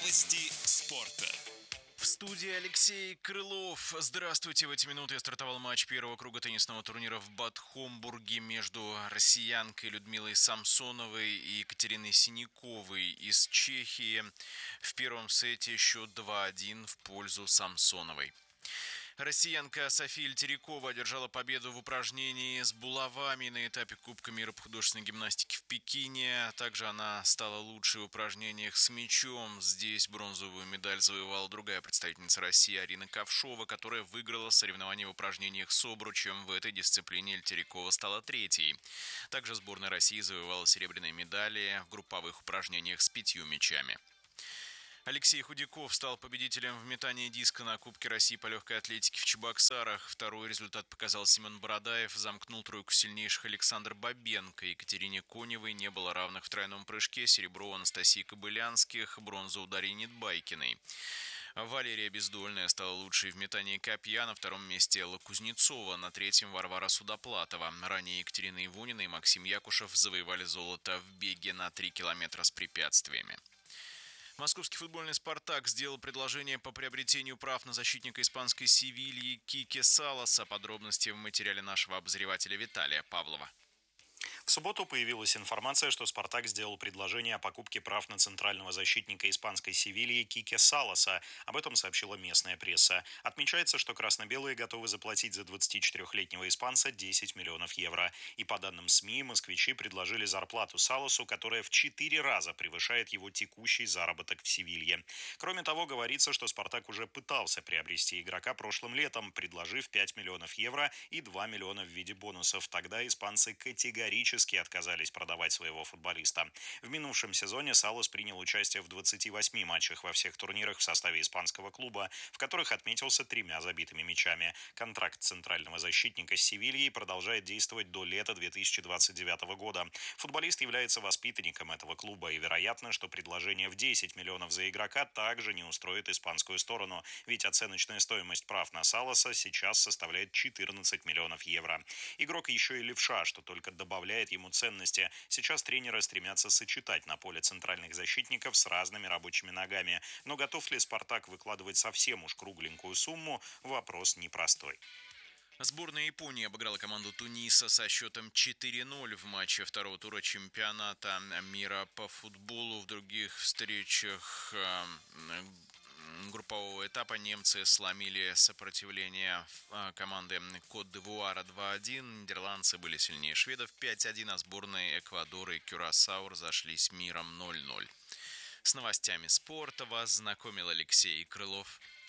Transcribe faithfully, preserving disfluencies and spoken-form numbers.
Новости спорта. В студии Алексей Крылов. Здравствуйте. В эти минуты стартовал матч первого круга теннисного турнира в Бад Хомбурге между россиянкой Людмилой Самсоновой и Екатериной Синяковой из Чехии. В первом сете счет два-один в пользу Самсоновой. Россиянка София Ильтерикова одержала победу в упражнении с булавами на этапе Кубка мира по художественной гимнастике в Пекине. Также она стала лучшей в упражнениях с мячом. Здесь бронзовую медаль завоевала другая представительница России Арина Ковшова, которая выиграла соревнования в упражнениях с обручем. В этой дисциплине Ильтерикова стала третьей. Также сборная России завоевала серебряные медали в групповых упражнениях с пятью мячами. Алексей Худяков стал победителем в метании диска на Кубке России по легкой атлетике в Чебоксарах. Второй результат показал Семен Бородаев. Замкнул тройку сильнейших Александр Бабенко. Екатерине Коневой не было равных в тройном прыжке. Серебро Анастасии Кобылянских, бронза у Дарьи Недбайкиной. Валерия Бездольная стала лучшей в метании копья. На втором месте Элла Кузнецова. На третьем Варвара Судоплатова. Ранее Екатерина Ивунина и Максим Якушев завоевали золото в беге на три километра с препятствиями. Московский футбольный «Спартак» сделал предложение по приобретению прав на защитника испанской «Севильи» Кике Салоса. Подробности в материале нашего обозревателя Виталия Павлова. В субботу появилась информация, что «Спартак» сделал предложение о покупке прав на центрального защитника испанской «Севильи» Кике Салоса. Об этом сообщила местная пресса. Отмечается, что красно-белые готовы заплатить за двадцатичетырехлетнего испанца десять миллионов евро. И по данным СМИ, москвичи предложили зарплату Салосу, которая в четыре раза превышает его текущий заработок в «Севилье». Кроме того, говорится, что «Спартак» уже пытался приобрести игрока прошлым летом, предложив пять миллионов евро и два миллиона в виде бонусов. Тогда испанцы категорически отказались продавать своего футболиста. В минувшем сезоне Салос принял участие в двадцати восьми матчах во всех турнирах в составе испанского клуба, в которых отметился тремя забитыми мячами. Контракт центрального защитника с «Севильей» продолжает действовать до лета две тысячи двадцать девятого года. Футболист является воспитанником этого клуба, и вероятно, что предложение в десять миллионов за игрока также не устроит испанскую сторону, ведь оценочная стоимость прав на Салоса сейчас составляет четырнадцать миллионов евро. Игрок еще и левша, что только добавляет ему ценности. Сейчас тренеры стремятся сочетать на поле центральных защитников с разными рабочими ногами. Но готов ли «Спартак» выкладывать совсем уж кругленькую сумму, вопрос непростой. Сборная Японии обыграла команду Туниса со счетом четыре-ноль в матче второго тура чемпионата мира по футболу. В других встречах группового этапа немцы сломили сопротивление команды Кот-д'Ивуара два-один. Нидерландцы были сильнее шведов пять-один, а сборные Эквадора и Кюрасао разошлись миром ноль-ноль. С новостями спорта вас знакомил Алексей Крылов.